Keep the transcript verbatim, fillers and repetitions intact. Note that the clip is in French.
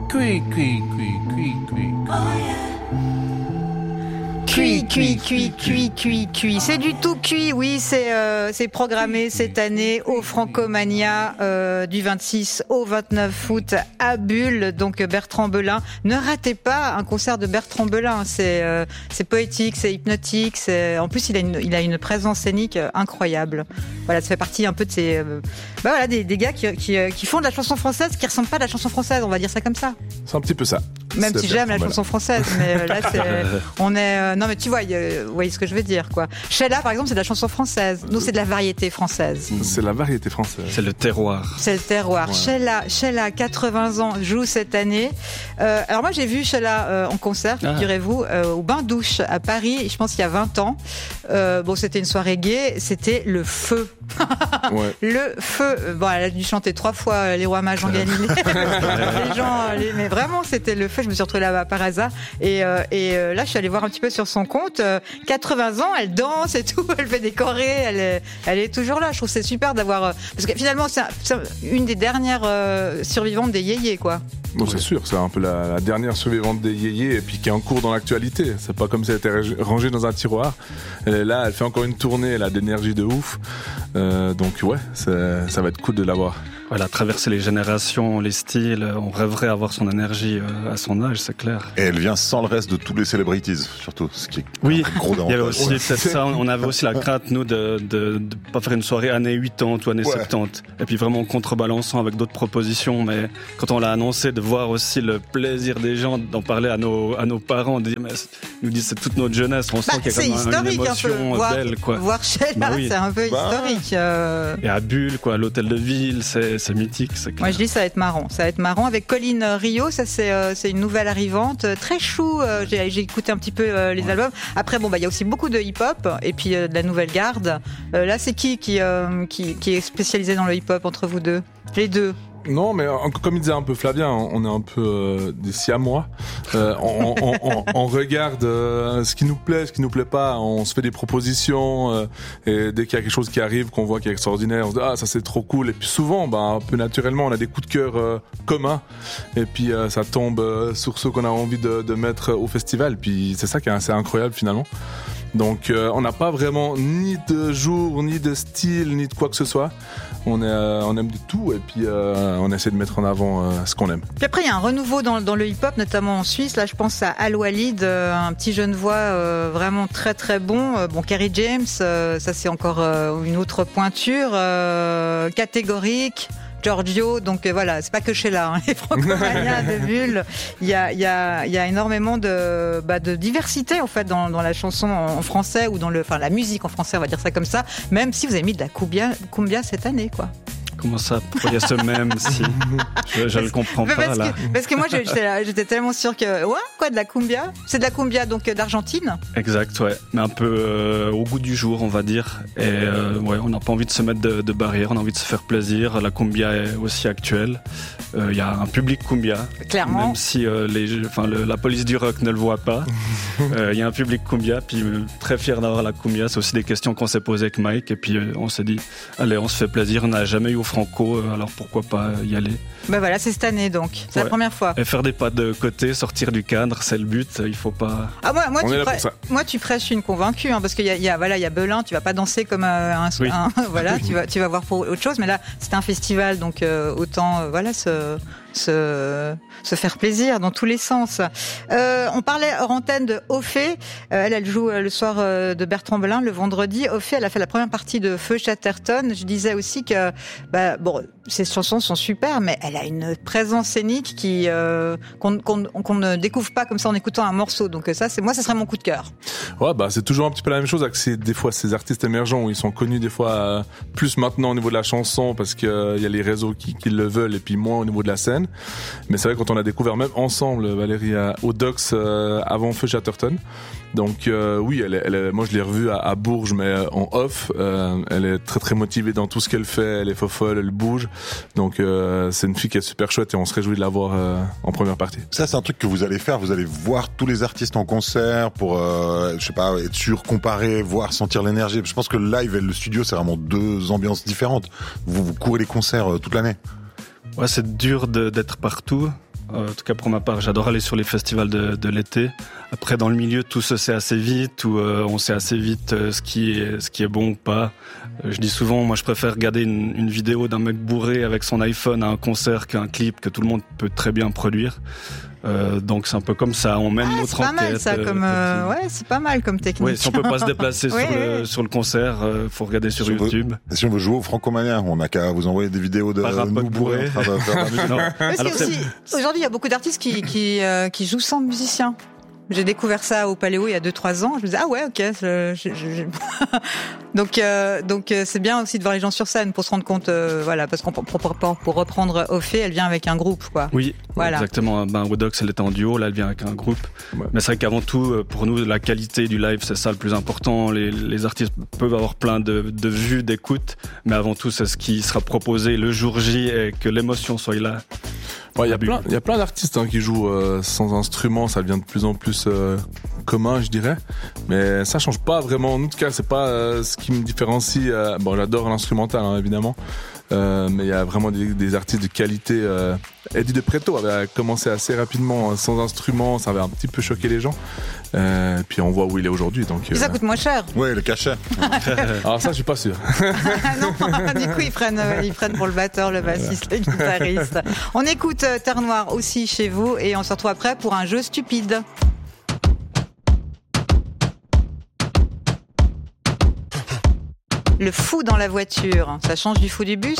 Cuit, cuit, cuit, cuit, cuit. Oh yeah. Cuit, cuit, cuit, cuit, cuit, cuit. C'est du tout cuit, oui, c'est euh, c'est programmé cette année au Francomania euh, du vingt-six au vingt-neuf août à Bulle. Donc Bertrand Belin, ne ratez pas un concert de Bertrand Belin. C'est euh, c'est poétique, c'est hypnotique. C'est en plus il a une il a une présence scénique incroyable. Voilà, ça fait partie un peu de ces euh, bah voilà des des gars qui qui qui font de la chanson française qui ressemblent pas à la chanson française. On va dire ça comme ça. C'est un petit peu ça. Même c'est si j'aime la Belin. chanson française, mais là c'est on est euh, non mais tu vois, euh, vous voyez ce que je veux dire quoi. Sheila par exemple c'est de la chanson française, nous c'est de la variété française. C'est la variété française. C'est le terroir. C'est le terroir. Ouais. Sheila, Sheila, quatre-vingts ans, joue cette année. Euh, alors moi j'ai vu Sheila euh, en concert, ah. figurez-vous, euh, au Bain Douche à Paris, je pense il y a vingt ans. Euh, bon c'était une soirée gay, c'était le feu. Ouais. Le feu. Bon elle a dû chanter trois fois Les Rois Mages en Galilée. les gens, les, mais vraiment c'était le feu. Je me suis retrouvée là-bas par hasard et, euh, et euh, là je suis allée voir un petit peu sur son compte. Euh, quatre-vingts ans, elle danse et tout, elle fait des chorés, elle est, elle est toujours là. Je trouve que c'est super d'avoir euh, parce que finalement c'est, un, c'est une des dernières euh, survivantes des yéyés quoi. Bon, c'est sûr, c'est un peu la, la dernière survivante des yéyés et puis qui est en cours dans l'actualité. C'est pas comme si elle était rangée dans un tiroir. Elle est là, elle fait encore une tournée, elle a d'énergie de ouf. Euh, donc ouais, c'est, ça va être cool de la voir. Elle a traversé les générations, les styles. On rêverait avoir son énergie à son âge, c'est clair. Et elle vient sans le reste de tous les celebrities, surtout. Ce qui est oui, un gros il y avait aussi ouais. peut-être ça. On avait aussi la crainte, nous, de, de, de pas faire une soirée années quatre-vingts ou années ouais. soixante-dix. Et puis vraiment contrebalançant avec d'autres propositions. Mais quand on l'a annoncé, de voir aussi le plaisir des gens, d'en parler à nos, à nos parents, de dire, mais, nous disent c'est toute notre jeunesse. On sent bah, qu'il y a comme un, une émotion voir, belle, quoi. Voir Sheila, bah oui. c'est un peu bah. historique. Euh... Et à Bulle, quoi, l'hôtel de ville, c'est, c'est mythique, c'est clair. Moi, je dis, ça va être marrant. Ça va être marrant avec Colline Rio. Ça, c'est, euh, c'est une nouvelle arrivante, euh, très chou. Euh, j'ai, j'ai écouté un petit peu euh, les ouais. albums. Après, bon, bah, il y a aussi beaucoup de hip-hop et puis euh, de la nouvelle garde. Euh, là, c'est qui qui, euh, qui qui est spécialisé dans le hip-hop entre vous deux? Les deux. Non, mais comme il disait un peu Flavien, on est un peu euh, des siamois. Euh, on, on, on, on regarde euh, ce qui nous plaît, ce qui nous plaît pas. On se fait des propositions euh, et dès qu'il y a quelque chose qui arrive, qu'on voit qui est extraordinaire, on se dit ah ça c'est trop cool. Et puis souvent, bah un peu naturellement, on a des coups de cœur euh, communs. Et puis euh, ça tombe euh, sur ceux qu'on a envie de, de mettre au festival. Puis c'est ça qui est assez incroyable finalement. Donc euh, on n'a pas vraiment ni de jour, ni de style, ni de quoi que ce soit. On, est, euh, on aime du tout et puis euh, on essaie de mettre en avant euh, ce qu'on aime. Puis après il y a un renouveau dans, dans le hip-hop, notamment en Suisse. Là je pense à Al Walid, euh, un petit jeune voix euh, vraiment très très bon. Euh, bon Kerry James, euh, ça c'est encore euh, une autre pointure euh, catégorique. Giorgio, donc euh, voilà, c'est pas que chez là, hein, les Francomania de Bulle. Il y a, il y a, il y a énormément de, bah, de diversité en fait dans, dans la chanson en français ou dans le, enfin la musique en français, on va dire ça comme ça. Même si vous avez mis de la cumbia, cumbia cette année, quoi. Comment ça? Pourquoi il y a ce même si je, je le comprends pas parce là. Que, parce que moi j'étais, j'étais tellement sûre que ouais quoi de la cumbia. C'est de la cumbia donc d'Argentine. Exact ouais, mais un peu euh, au goût du jour on va dire. Et euh, ouais, on n'a pas envie de se mettre de, de barrières, on a envie de se faire plaisir. La cumbia est aussi actuelle. Il euh, y a un public cumbia. Clairement. Même si euh, les, enfin le, la police du rock ne le voit pas, il euh, y a un public cumbia. Puis euh, très fier d'avoir la cumbia. C'est aussi des questions qu'on s'est posées avec Mike et puis euh, on s'est dit allez on se fait plaisir. On n'a jamais eu au Franco, alors pourquoi pas y aller. Ben voilà, c'est cette année donc, c'est ouais. la première fois. Et faire des pas de côté, sortir du cadre, c'est le but. Il faut pas. Ah moi, moi, tu, prê- moi tu prêches une convaincue, hein, parce qu'il y a, il y a, voilà, il y a Belin, tu vas pas danser comme un, un, oui. un voilà, tu vas, tu vas voir pour autre chose. Mais là, c'est un festival, donc euh, autant, euh, voilà, se, se, se faire plaisir dans tous les sens. Euh, on parlait hors antenne de Ophé. Euh, elle, elle joue le soir euh, de Bertrand Belin le vendredi. Ophé, elle a fait la première partie de Feu Chatterton. Je disais aussi que, bah, bon, ses chansons sont super, mais elle a une présence scénique qui euh, qu'on, qu'on, qu'on ne découvre pas comme ça en écoutant un morceau. Donc ça, c'est moi, ça serait mon coup de cœur. Ouais, bah c'est toujours un petit peu la même chose avec ces, des fois ces artistes émergents où ils sont connus des fois euh, plus maintenant au niveau de la chanson parce que euh, y a les réseaux qui, qui le veulent et puis moins au niveau de la scène. Mais c'est vrai quand on a découvert même ensemble Valérie au Docks euh, avant Feu Chatterton. Donc euh, oui, elle est, elle est, moi je l'ai revue à, à Bourges mais en off. Euh, elle est très très motivée dans tout ce qu'elle fait. Elle est fofolle, elle bouge. Donc euh, c'est une fille qui est super chouette et on se réjouit de la voir euh, en première partie. Ça c'est un truc que vous allez faire. Vous allez voir tous les artistes en concert pour, euh, je sais pas, être sûr, comparer, voir, sentir l'énergie. Je pense que le live et le studio c'est vraiment deux ambiances différentes. Vous, vous courez les concerts euh, toute l'année. Ouais, c'est dur de, d'être partout. En tout cas pour ma part, j'adore aller sur les festivals de, de l'été. Après dans le milieu, tout se sait assez vite, où euh, on sait assez vite euh, ce qui est ce qui est bon ou pas. Euh, je dis souvent, moi je préfère regarder une, une vidéo d'un mec bourré avec son iPhone à un concert qu'un clip que tout le monde peut très bien produire. Euh, donc c'est un peu comme ça, on mène ah, notre c'est pas enquête. mal ça, comme euh, ouais, c'est pas mal comme technique. Oui, si on peut pas se déplacer oui, sur, oui. le, sur le concert, euh, faut regarder sur si YouTube. On veut, si on veut jouer au Francomanien, on a qu'à vous envoyer des vidéos de nous bourrés. Aussi, aujourd'hui, il y a beaucoup d'artistes qui qui, euh, qui jouent sans musicien. J'ai découvert ça au Paléo il y a deux trois ans. Je me disais ah ouais ok. Je, je, je... donc euh, donc euh, c'est bien aussi de voir les gens sur scène pour se rendre compte euh, voilà parce qu'on pour, pour, pour reprendre Ophé, elle vient avec un groupe quoi. Oui, voilà. Exactement. Ben Wodox elle était en duo, là elle vient avec un groupe. Ouais. Mais c'est vrai qu'avant tout pour nous la qualité du live c'est ça le plus important. Les, les artistes peuvent avoir plein de, de vues, d'écoutes, mais avant tout c'est ce qui sera proposé le jour J et que l'émotion soit là. Il ouais, y a plein, il y a plein d'artistes hein, qui jouent euh, sans instrument, ça devient de plus en plus euh, commun, je dirais. Mais ça change pas vraiment. En tout cas, c'est pas euh, ce qui me différencie. Euh, bon, j'adore l'instrumental, hein, évidemment. Euh, mais il y a vraiment des, des artistes de qualité. Euh, Eddie De Pretto avait commencé assez rapidement sans instrument, ça avait un petit peu choqué les gens. Euh, puis on voit où il est aujourd'hui. Donc, euh... ça coûte moins cher. Ouais, le cachet. Alors ça, je suis pas sûr. non, du coup ils prennent, euh, ils prennent pour le batteur, le bassiste, le guitariste. On écoute euh, Terre Noire aussi chez vous et on se retrouve après pour un jeu stupide. Le fou dans la voiture, ça change du fou du bus ?